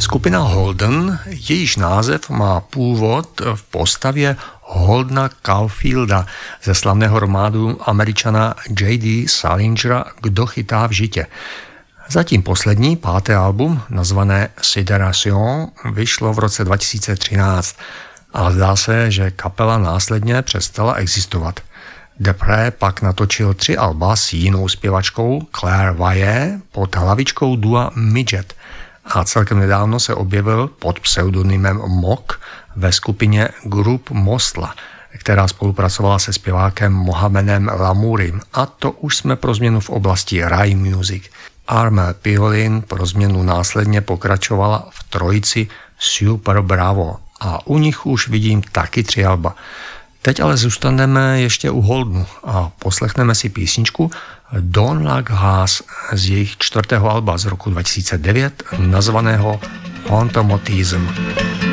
Skupina Holden, jejíž název má původ v postavě Holdena Caulfielda ze slavného románu Američana J.D. Salingera Kdo chytá v žitě. Zatím poslední, páté album, nazvané Sidération, vyšlo v roce 2013, ale zdá se, že kapela následně přestala existovat. Depré pak natočil 3 alba s jinou zpěvačkou Claire Valle pod hlavičkou dua Midget a celkem nedávno se objevil pod pseudonymem Mok ve skupině Group Mostla, která spolupracovala se zpěvákem Mohamedem Lamourim, a to už jsme pro změnu v oblasti Rai Music. Armel Piolin pro změnu následně pokračovala v trojici Super Bravo a u nich už vidím taky 3 alba. Teď ale zůstaneme ještě u Holdenu a poslechneme si písničku Don't Like Us z jejich 4. alba z roku 2009 nazvaného Phantomatism.